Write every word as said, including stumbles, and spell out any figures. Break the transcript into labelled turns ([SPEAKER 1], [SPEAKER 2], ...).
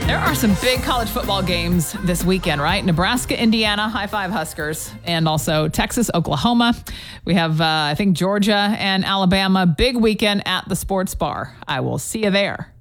[SPEAKER 1] There are some big college football games this weekend, right? Nebraska, Indiana, high five Huskers, and also Texas, Oklahoma. We have, uh, I think, Georgia and Alabama. Big weekend at the Sports Bar. I will see you there.